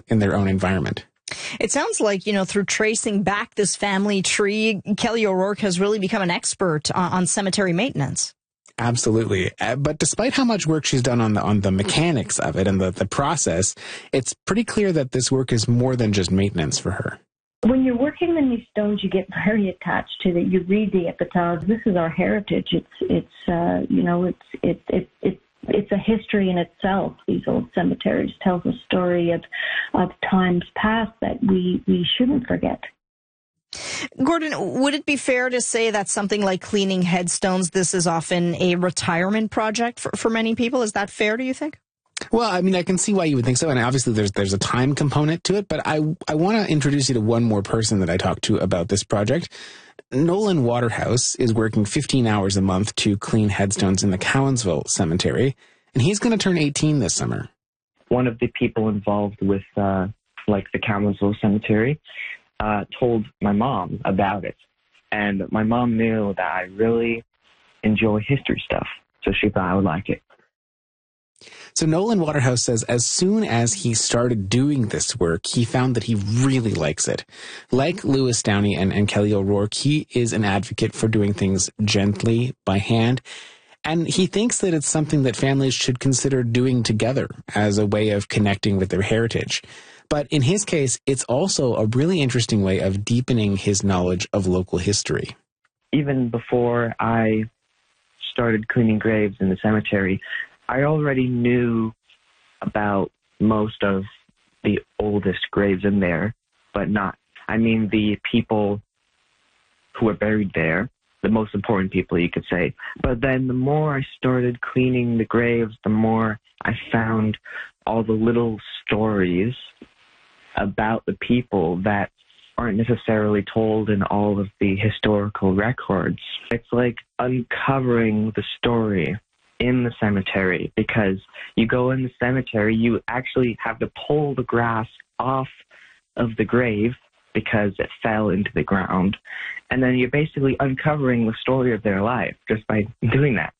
in their own environment. It sounds like, through tracing back this family tree, Kelly O'Rourke has really become an expert on cemetery maintenance. Absolutely. But despite how much work she's done on the mechanics of it and the process, it's pretty clear that this work is more than just maintenance for her. When you're working in these stones, you get very attached to it. You read the epitaphs. This is our heritage. It's a history in itself. These old cemeteries tell a story of times past that we shouldn't forget. Gordon, would it be fair to say that something like cleaning headstones, this is often a retirement project for many people? Is that fair, do you think? Well, I mean, I can see why you would think so. And obviously there's a time component to it. But I want to introduce you to one more person that I talked to about this project. Nolan Waterhouse is working 15 hours a month to clean headstones in the Cowansville Cemetery. And he's going to turn 18 this summer. One of the people involved with the Cowansville Cemetery told my mom about it. And my mom knew that I really enjoy history stuff, so she thought I would like it. So Nolan Waterhouse says as soon as he started doing this work, he found that he really likes it. Like Lewis Downey and Kelly O'Rourke, he is an advocate for doing things gently, by hand. And he thinks that it's something that families should consider doing together as a way of connecting with their heritage. But in his case, it's also a really interesting way of deepening his knowledge of local history. Even before I started cleaning graves in the cemetery, I already knew about most of the oldest graves in there, but the people who were buried there, the most important people, you could say. But then the more I started cleaning the graves, the more I found all the little stories about the people that aren't necessarily told in all of the historical records. It's like uncovering the story in the cemetery, because you go in the cemetery, you actually have to pull the grass off of the grave because it fell into the ground. And then you're basically uncovering the story of their life just by doing that,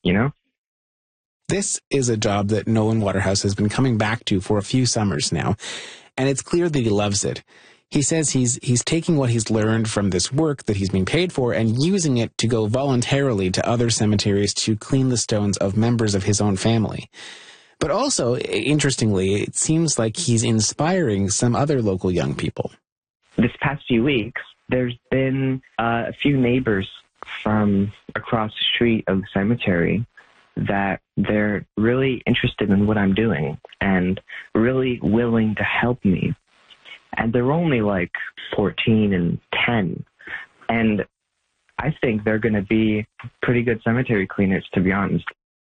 This is a job that Nolan Waterhouse has been coming back to for a few summers now, and it's clear that he loves it. He says he's taking what he's learned from this work that he's being paid for and using it to go voluntarily to other cemeteries to clean the stones of members of his own family. But also, interestingly, it seems like he's inspiring some other local young people. This past few weeks, there's been a few neighbors from across the street of the cemetery that they're really interested in what I'm doing and really willing to help me. And they're only like 14 and 10. And I think they're going to be pretty good cemetery cleaners, to be honest.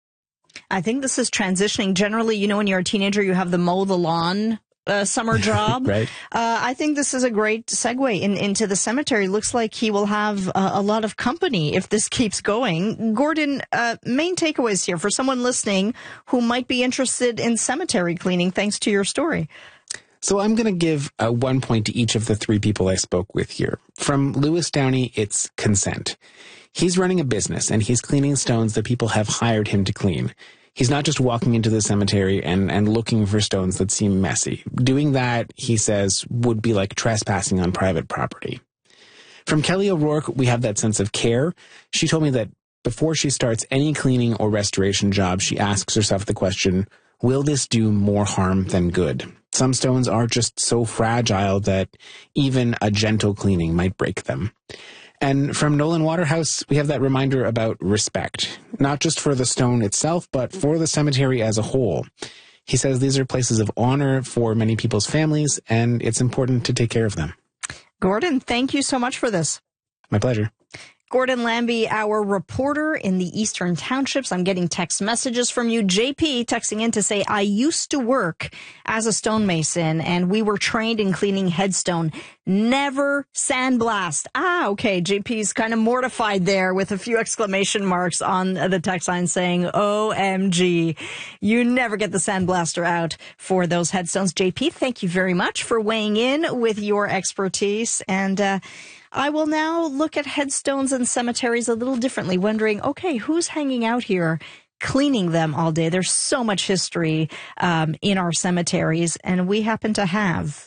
I think this is transitioning. Generally, when you're a teenager, you have the mow the lawn summer job. Right. I think this is a great segue into the cemetery. Looks like he will have a lot of company if this keeps going. Gordon, main takeaways here for someone listening who might be interested in cemetery cleaning, thanks to your story. So I'm going to give 1 point to each of the three people I spoke with here. From Lewis Downey, it's consent. He's running a business, and he's cleaning stones that people have hired him to clean. He's not just walking into the cemetery and looking for stones that seem messy. Doing that, he says, would be like trespassing on private property. From Kelly O'Rourke, we have that sense of care. She told me that before she starts any cleaning or restoration job, she asks herself the question, will this do more harm than good? Some stones are just so fragile that even a gentle cleaning might break them. And from Nolan Waterhouse, we have that reminder about respect, not just for the stone itself, but for the cemetery as a whole. He says these are places of honor for many people's families, and it's important to take care of them. Gordon, thank you so much for this. My pleasure. Gordon Lambie, our reporter in the Eastern Townships. I'm getting text messages from you. JP texting in to say, I used to work as a stonemason and we were trained in cleaning headstone. Never sandblast. Okay. JP's kind of mortified there with a few exclamation marks on the text line saying, OMG, you never get the sandblaster out for those headstones. JP, thank you very much for weighing in with your expertise. And, I will now look at headstones and cemeteries a little differently, wondering, okay, who's hanging out here cleaning them all day? There's so much history in our cemeteries, and we happen to have